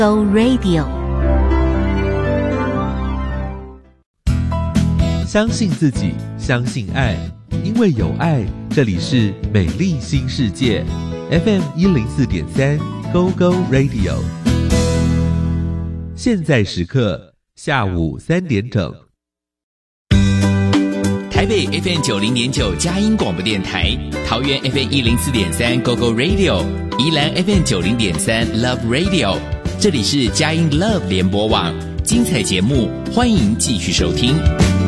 Go Radio。 相信自己，相信爱，因为有爱，这里是美丽新世界 FM 104.3 Go Go Radio。现在时刻下午3点整。 台北 FM 90.9佳音广播电台，桃园 FM 104.3 Go Go Radio， 宜兰 FM 90.3 Love Radio。这里是佳音 Love 联播网，精彩节目欢迎继续收听。